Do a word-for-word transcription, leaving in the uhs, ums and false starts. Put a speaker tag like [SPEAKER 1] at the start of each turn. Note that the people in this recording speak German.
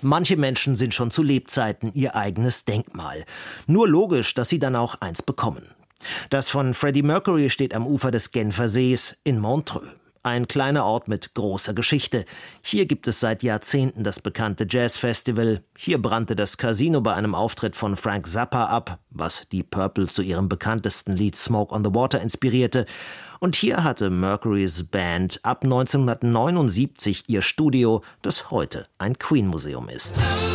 [SPEAKER 1] Manche Menschen sind schon zu Lebzeiten ihr eigenes Denkmal. Nur logisch, dass sie dann auch eins bekommen. Das von Freddie Mercury steht am Ufer des Genfer Sees in Montreux. Ein kleiner Ort mit großer Geschichte. Hier gibt es seit Jahrzehnten das bekannte Jazzfestival. Hier brannte das Casino bei einem Auftritt von Frank Zappa ab, was die Purple zu ihrem bekanntesten Lied Smoke on the Water inspirierte. Und hier hatte Mercurys Band ab neunzehnhundertneunundsiebzig ihr Studio, das heute ein Queen-Museum ist.